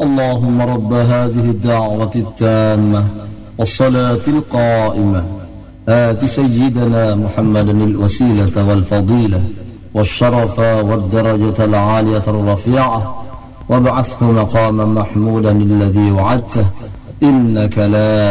اللهم رب هذه الدعوة التامة والصلاة القائمة آت سيدنا محمدا الوسيلة والفضيلة والشرف والدرجة العالية الرفيعة وابعثه مقاما محمودا الذي وعدته إنك لا